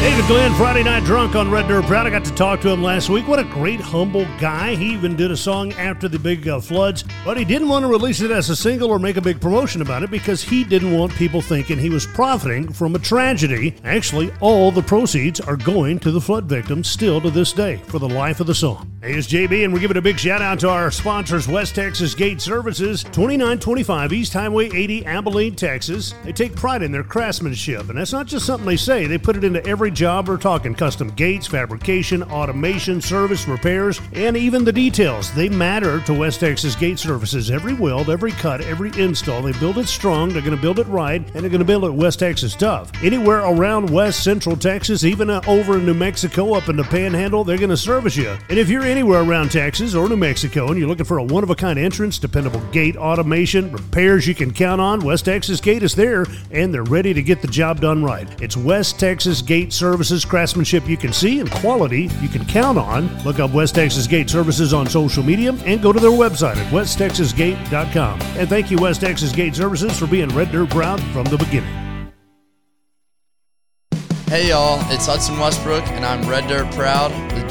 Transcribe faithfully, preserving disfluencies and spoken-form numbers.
David Glenn, Friday Night Drunk on Red Dirt Proud. I got to talk to him last week. What a great, humble guy. He even did a song after the big uh, floods, but he didn't want to release it as a single or make a big promotion about it because he didn't want people thinking he was profiting from a tragedy. Actually, all the proceeds are going to the flood victims still to this day for the life of the song. Hey, it's J B, and we're giving a big shout out to our sponsors, West Texas Gate Services, twenty-nine twenty-five East Highway eighty, Abilene, Texas. They take pride in their craftsmanship, and that's not just something they say. They put it into every job we're talking: custom gates, fabrication, automation, service, repairs, and even the details. They matter to West Texas Gate Services. Every weld, every cut, every install, they build it strong, they're going to build it right, and they're going to build it West Texas tough. Anywhere around West Central Texas, even uh, over in New Mexico, up in the Panhandle, they're going to service you. And if you're anywhere around Texas or New Mexico and you're looking for a one-of-a-kind entrance, dependable gate automation, repairs you can count on, West Texas Gate is there, and they're ready to get the job done right. It's West Texas Gate Services, craftsmanship you can see and quality you can count on. Look up West Texas Gate Services on social media and go to their website at west texas gate dot com. And thank you, West Texas Gate Services, for being Red Dirt Proud from the beginning. Hey y'all, it's Hudson Westbrook, and I'm Red Dirt Proud with